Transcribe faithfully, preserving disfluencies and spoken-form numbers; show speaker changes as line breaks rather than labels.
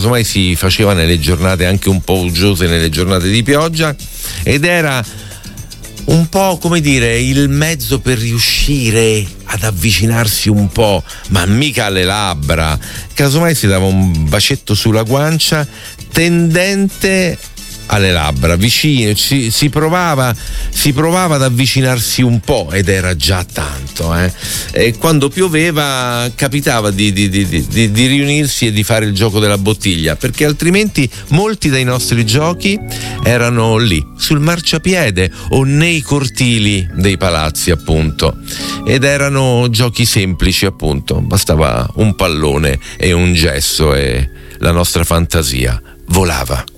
casomai si faceva nelle giornate anche un po' uggiose, nelle giornate di pioggia, ed era un po', come dire, il mezzo per riuscire ad avvicinarsi un po', ma mica alle labbra. Casomai si dava un bacetto sulla guancia tendente alle labbra, vicino, si, si provava si provava ad avvicinarsi un po', ed era già tanto, eh? E quando pioveva capitava di, di, di, di, di riunirsi e di fare il gioco della bottiglia, perché altrimenti molti dei nostri giochi erano lì sul marciapiede o nei cortili dei palazzi, appunto, ed erano giochi semplici, appunto, bastava un pallone e un gesso e la nostra fantasia volava.